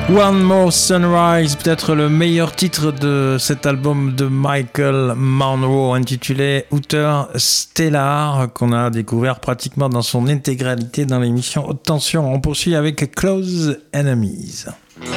One More Sunrise, peut-être le meilleur titre de cet album de Michael Monroe intitulé Outer Stellar, qu'on a découvert pratiquement dans son intégralité dans l'émission Haute Tension. On poursuit avec Close Enemies.